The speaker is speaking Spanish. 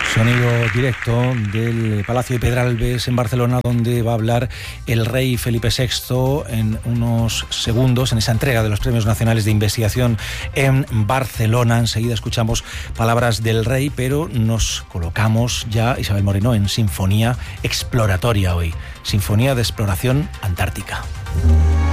Sonido directo del Palacio de Pedralbes en Barcelona, donde va a hablar el rey Felipe VI en unos segundos, en esa entrega de los Premios Nacionales de Investigación en Barcelona. Enseguida escuchamos palabras del rey, pero nos colocamos ya, Isabel Moreno, en sinfonía exploratoria hoy. Sinfonía de exploración antártica.